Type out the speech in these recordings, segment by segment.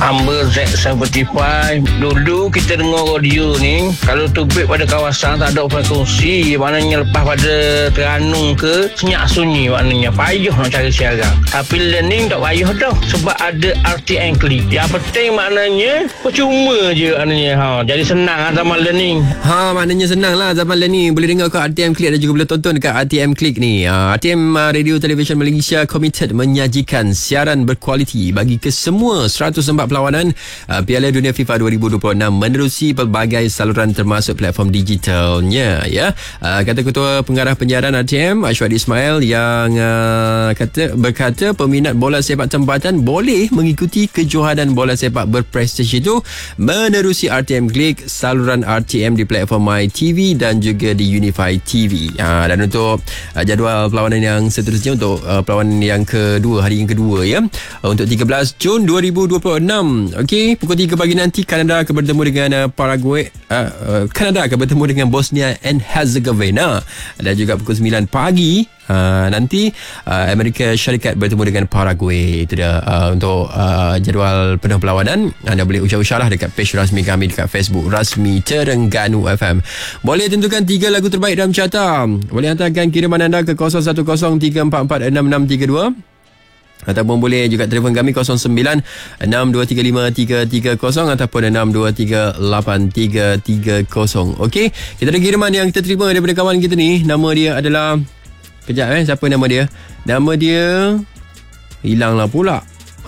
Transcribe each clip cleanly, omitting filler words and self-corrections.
Amber Z75. Dulu kita dengar radio ni, kalau terbit pada kawasan tak ada frekuensi, maknanya lepas pada Terengganu ke senyap sunyi, maknanya payuh nak cari siaran. Tapi learning tak payuh dah, sebab ada RTM Click. Yang penting maknanya percuma je maknanya. Jadi senang lah zaman learning. Maknanya senang lah zaman learning. Boleh dengar kat RTM Click dan juga boleh tonton dekat RTM Click ni. RTM Radio Television Malaysia committed menyajikan siaran berkualiti bagi kesemua 104 perlawanan Piala Dunia FIFA 2026 menerusi pelbagai saluran termasuk platform digitalnya, ya. Kata Ketua Pengarah Penyiaran RTM Ashwadi Ismail yang berkata peminat bola sepak tempatan boleh mengikuti kejohanan bola sepak berprestij itu menerusi RTM Click, saluran RTM di platform MyTV dan juga di Unify TV. Dan untuk jadual perlawanan yang seterusnya, untuk perlawanan yang kedua, hari yang kedua, ya, untuk 13 Jun 2026. Okey, pukul 3 pagi nanti Kanada akan bertemu dengan Paraguay. Kanada akan bertemu dengan Bosnia and Herzegovina, dan juga pukul 9 pagi nanti Amerika Syarikat bertemu dengan Paraguay. Itu dia untuk jadual penuh perlawanan. Anda boleh usah-usahlah dekat page rasmi kami dekat Facebook rasmi Terengganu FM. Boleh tentukan 3 lagu terbaik dalam carta. Boleh hantarkan kiriman anda ke 0103446632, ataupun boleh juga telefon kami 09-6235-330 ataupun 6238-330. Okey, kita ada kiriman yang kita terima daripada kawan kita ni. Nama dia adalah, kejap siapa nama dia? Nama dia hilanglah pula.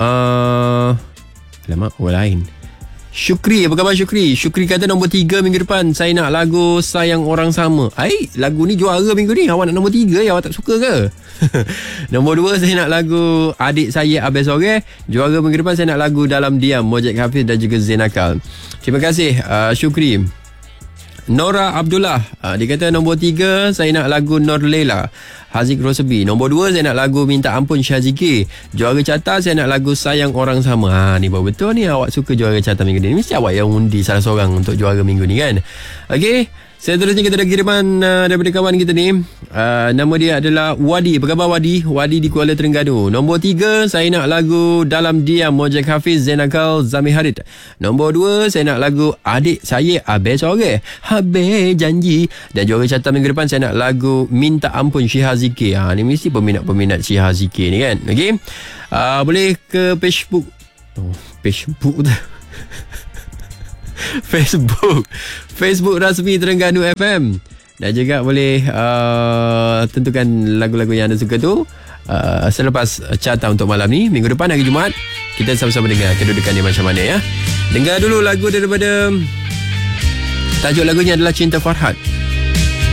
Alamak, orang lain. Syukri, apa khabar Syukri? Syukri kata nombor 3 minggu depan saya nak lagu Sayang Orang Sama. Lagu ni juara minggu ni. Awak nak nombor 3 ya? Awak tak suka ke? Nombor 2 saya nak lagu Adik Saya Abel Sore. Juara minggu depan saya nak lagu Dalam Diam, Mojek Hafiz dan juga Zainakal. Terima kasih Syukri. Nora Abdullah, dia kata nombor 3 saya nak lagu Nur Lela, Haziq Rosebi. Nombor 2 saya nak lagu Minta Ampun Syaziki. Juara carta saya nak lagu Sayang Orang Sama. Ni baru betul ni, awak suka juara carta minggu ni. Mesti awak yang undi salah seorang untuk juara minggu ni kan. Okey, seterusnya kita ada kiriman daripada kawan kita ni. Nama dia adalah Wadi. Apa khabar Wadi? Wadi di Kuala Terengganu. Nombor 3 saya nak lagu Dalam Diam, Mojek Hafiz, Zainakal, Zami Harid. Nombor 2 saya nak lagu Adik Saya Abel Sore, Habis Janji. Dan juara carta minggu depan saya nak lagu Minta Ampun Syihah Zikir. Ni mesti peminat-peminat Syihah Zikir ni kan. Okey, boleh ke Facebook. Facebook tu Facebook rasmi Terengganu FM. Dan juga boleh tentukan lagu-lagu yang anda suka tu selepas carta untuk malam ni. Minggu depan hari Jumaat kita sama-sama dengar kedudukan dia macam mana, ya. Dengar dulu lagu daripada, tajuk lagunya adalah Cinta Farhad.